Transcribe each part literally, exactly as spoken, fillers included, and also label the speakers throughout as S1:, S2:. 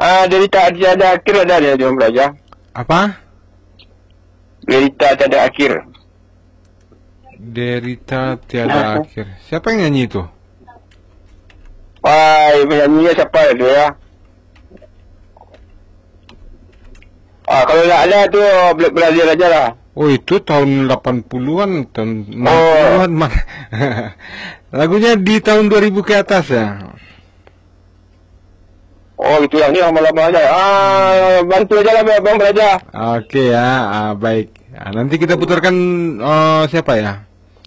S1: Ah, derita tiada akhir ada dia Jom Raja.
S2: Apa?
S1: Derita tiada akhir.
S2: Derita tiada akhir. Siapa yang nyanyi itu?
S1: Wah, penyanyinya siapa itu ya? Ah, kalau nggak ada tuh Black Brazil aja lah.
S2: Oh, itu tahun delapan puluhan, tahun enam
S1: Oh.
S2: puluhan. Lagunya di tahun dua ribu ke atas ya.
S1: Oh, itu yang ini lama-lama aja. Ah, bantu aja lah Bang Raja.
S2: Oke ya, ah, baik. Ah, nanti kita putarkan oh, siapa ya?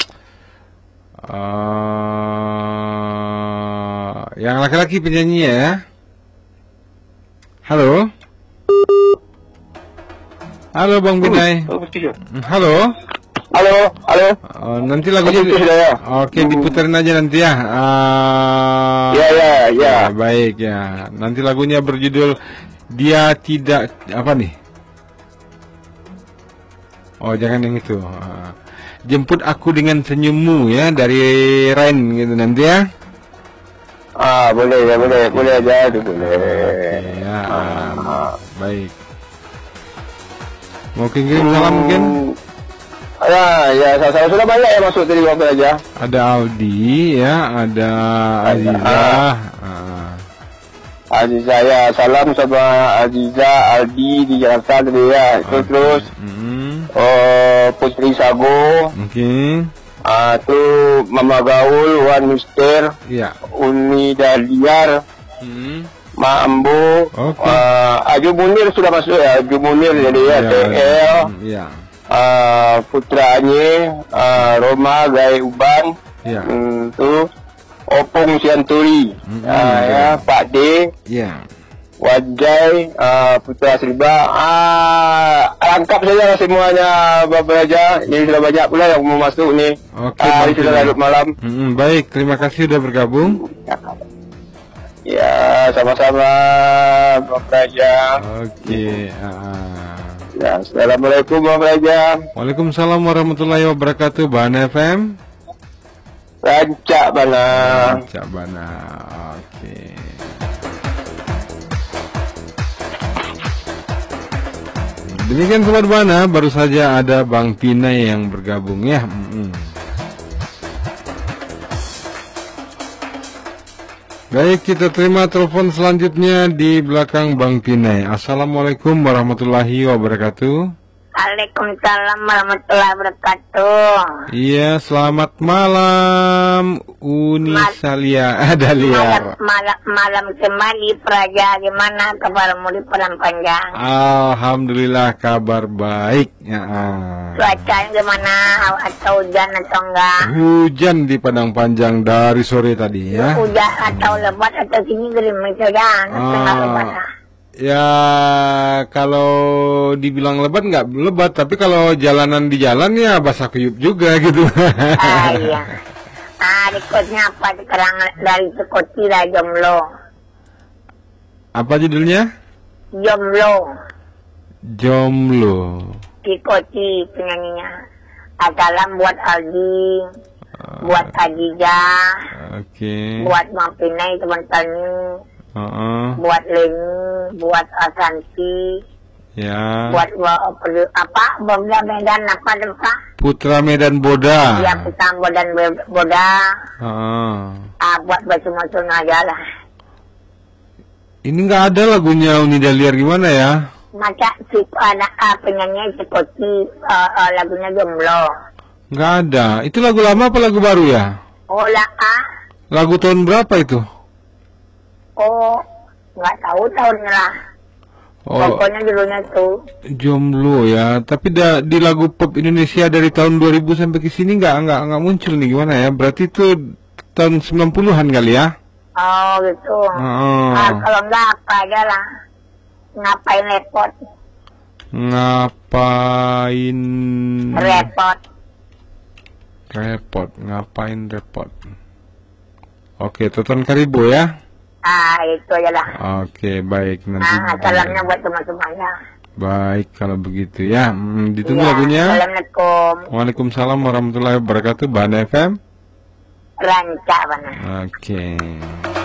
S2: Uh, yang laki-laki penyanyinya ya. Halo. Halo Bang Binay.
S1: Oh, betul.
S2: Halo.
S1: Halo, halo.
S2: Oh, nanti lagunya
S1: Betul, sudah ya.
S2: Oke, diputerin aja nanti ya. Ah,
S1: Ya, ya, ya.
S2: ya, baik ya. Nanti lagunya berjudul Dia Tidak apa nih? Oh, jangan yang itu. Ah, Jemput Aku Dengan Senyummu ya, dari Rain gitu nanti ya.
S1: Ah, boleh ya, boleh, boleh aja, itu boleh.
S2: Oke, ya, ah, baik. Mau kirim salam mungkin?
S1: Ya, ya, saya sudah banyak ya masuk tadi Bang Raja.
S2: Ada Audi ya, ada Aziza. Ah.
S1: Aziza ya, salam sama Aziza, Aldi di Jakarta tadi ya. Itu terus
S2: Mm-hmm.
S1: oh, Putri Sago,
S2: Oke.
S1: ah tu Mama Gaul, Wan Mister,
S2: Ya.
S1: Uni Daliar,
S2: Hmm.
S1: Ma Ambo,
S2: Oke.
S1: ah, Aju Munir sudah masuk ya, Aju Munir jadi ya, T L,
S2: Ya.
S1: ah, putranya, ah, Roma Gai Uban,
S2: Ya.
S1: hmm, tu Opung Sianturi,
S2: Mm-mm,
S1: ah, ya, Pak D,
S2: Ya.
S1: Wajai, ah, Putra Seriba, ah, lengkap saja lah semuanya Bapak Raja. Ini sudah banyak pula yang mau masuk nih.
S2: Oke,
S1: Ah,
S2: Bang
S1: ini sudah
S2: Binay.
S1: larut malam.
S2: Mm-mm, baik, terima kasih sudah bergabung.
S1: Ya, sama-sama Bapak Raja.
S2: Oke. ah.
S1: Ya, Assalamualaikum Bapak Raja.
S2: Waalaikumsalam warahmatullahi wabarakatuh. Bahan F M.
S1: Rancak bana.
S2: Cak Bana. Oke. Demikian Sobat Bana, baru saja ada Bang Pinay yang bergabung ya. Mm-mm. Baik, kita terima telepon selanjutnya di belakang Bang Pinay. Assalamualaikum warahmatullahi wabarakatuh.
S3: Waalaikumsalam warahmatullahi wabarakatuh.
S2: Iya, selamat malam Uni
S3: Mal-
S2: Salia
S3: Malam,
S2: Daliar.
S3: malam, malam kembali Praja, gimana kabarmu di Padang Panjang?
S2: Alhamdulillah kabar baik. Ya. ah.
S3: Cuacanya gimana? Atau hujan atau enggak?
S2: Hujan di Padang Panjang dari sore tadi ya.
S3: Hujan atau lebat atau sini gerimis saja, tengah lebat.
S2: Ah, ya kalau dibilang lebat nggak lebat, tapi kalau jalanan di jalan ya basah kuyup juga gitu.
S3: Ah iya. Ah, rekodnya apa sekarang dari Sekoti lah, Jomblo.
S2: Apa judulnya?
S3: Jomblo,
S2: Jomblo.
S3: Sekoti penyanyinya. Salam buat Aldi,
S2: Ah,
S3: buat Adiza,
S2: Oke.
S3: buat Mampinai teman-teman,
S2: Heeh.
S3: buat Leni, buat Asanti,
S2: Ya.
S3: buat wa- per- apa Boda Medan apa apa?
S2: Putra Medan Boda.
S3: Ya Putra Bodan Boda,
S2: Heeh.
S3: ah, buat Basumasun aja lah.
S2: Ini nggak ada lagunya Uni Daliar gimana ya?
S3: Maka si anak ah, penyanyi seperti uh, uh, lagunya Jomblo.
S2: Nggak ada. Itu lagu lama apa lagu baru ya?
S3: Oh lah ah,
S2: Lagu tahun berapa itu?
S3: oh nggak tahu tahunnya lah.
S2: Oh,
S3: Pokoknya judulnya tuh.
S2: Jomblo ya. Tapi da, di lagu pop Indonesia dari tahun dua ribu sampai ke sini nggak nggak nggak muncul nih gimana ya? Berarti itu tahun sembilan puluhan kali ya?
S3: Oh gitu.
S2: Oh.
S3: Ah, kalau enggak apa aja lah. Ngapain repot?
S2: Ngapain
S3: Repot.
S2: repot? Ngapain repot? Oke, Toton Karibo ya.
S3: Ah itu aja lah.
S2: Oke, baik nanti.
S3: Ah salamnya buat teman-temannya.
S2: Baik kalau begitu ya. Hmm, ditunggu
S3: Ya,
S2: lagunya.
S3: Assalamualaikum.
S2: Waalaikumsalam warahmatullahi wabarakatuh. Bahan F M.
S3: Rancak mana?
S2: Oke.